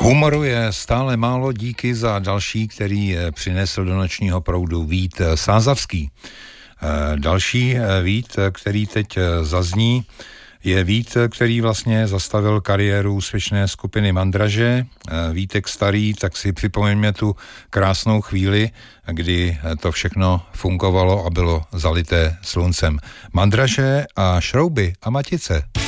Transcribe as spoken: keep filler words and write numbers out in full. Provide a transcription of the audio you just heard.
Humoru je stále málo, díky za další, který přinesl do nočního proudu Vít Sázavský. Další Vít, který teď zazní, je Vít, který vlastně zastavil kariéru úspěšné skupiny Mandraže. Vítek starý, tak si připomeňme tu krásnou chvíli, kdy to všechno fungovalo a bylo zalité sluncem. Mandraže a šrouby a matice.